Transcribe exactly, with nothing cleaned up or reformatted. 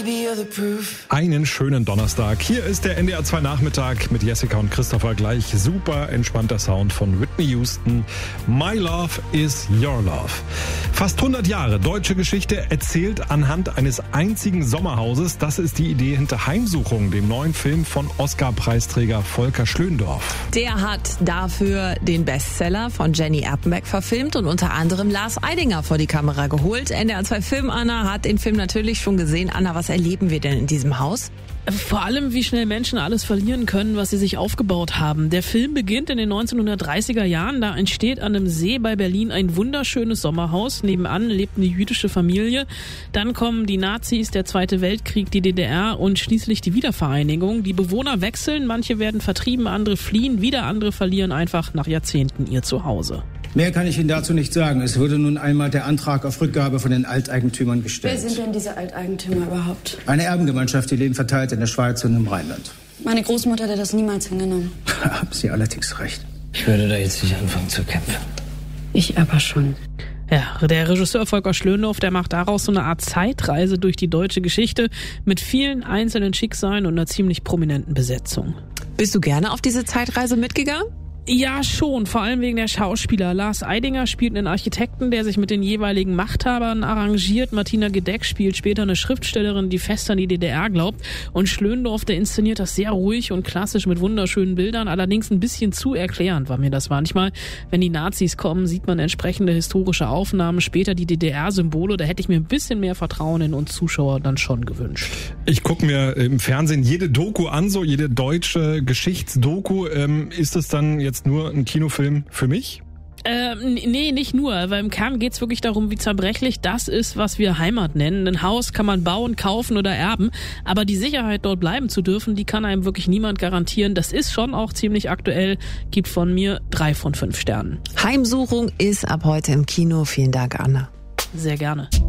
baby, you're the proof. Einen schönen Donnerstag. Hier ist der N D R zwei Nachmittag mit Jessica und Christopher. Gleich super entspannter Sound von Whitney Houston. My Love is Your Love. Fast hundert Jahre deutsche Geschichte erzählt anhand eines einzigen Sommerhauses. Das ist die Idee hinter Heimsuchung, dem neuen Film von Oscar-Preisträger Volker Schlöndorff. Der hat dafür den Bestseller von Jenny Erpenbeck verfilmt und unter anderem Lars Eidinger vor die Kamera geholt. N D R zwei Film Anna hat den Film natürlich schon gesehen. Anna, was erleben wir denn in diesem Haus? Vor allem, wie schnell Menschen alles verlieren können, was sie sich aufgebaut haben. Der Film beginnt in den neunzehnhundertdreißiger Jahren. Da entsteht an einem See bei Berlin ein wunderschönes Sommerhaus. Nebenan lebt eine jüdische Familie. Dann kommen die Nazis, der Zweite Weltkrieg, die D D R und schließlich die Wiedervereinigung. Die Bewohner wechseln, manche werden vertrieben, andere fliehen, wieder andere verlieren einfach nach Jahrzehnten ihr Zuhause. Mehr kann ich Ihnen dazu nicht sagen. Es wurde nun einmal der Antrag auf Rückgabe von den Alteigentümern gestellt. Wer sind denn diese Alteigentümer überhaupt? Eine Erbengemeinschaft, die leben verteilt in der Schweiz und im Rheinland. Meine Großmutter hätte das niemals hingenommen. Haben Sie allerdings recht. Ich würde da jetzt nicht anfangen zu kämpfen. Ich aber schon. Ja, der Regisseur Volker Schlöndorff, der macht daraus so eine Art Zeitreise durch die deutsche Geschichte mit vielen einzelnen Schicksalen und einer ziemlich prominenten Besetzung. Bist du gerne auf diese Zeitreise mitgegangen? Ja, schon, vor allem wegen der Schauspieler. Lars Eidinger spielt einen Architekten, der sich mit den jeweiligen Machthabern arrangiert. Martina Gedeck spielt später eine Schriftstellerin, die fest an die D D R glaubt. Und Schlöndorff, der inszeniert das sehr ruhig und klassisch mit wunderschönen Bildern. Allerdings ein bisschen zu erklärend war mir das manchmal. Wenn die Nazis kommen, sieht man entsprechende historische Aufnahmen. Später die D D R-Symbole. Da hätte ich mir ein bisschen mehr Vertrauen in uns Zuschauer dann schon gewünscht. Ich gucke mir im Fernsehen jede Doku an, so jede deutsche Geschichtsdoku. Ähm, ist es dann jetzt jetzt nur ein Kinofilm für mich? Ähm, nee, nicht nur, weil im Kern geht's wirklich darum, wie zerbrechlich das ist, was wir Heimat nennen. Ein Haus kann man bauen, kaufen oder erben, aber die Sicherheit, dort bleiben zu dürfen, die kann einem wirklich niemand garantieren. Das ist schon auch ziemlich aktuell, gibt von mir drei von fünf Sternen. Heimsuchung ist ab heute im Kino. Vielen Dank, Anna. Sehr gerne.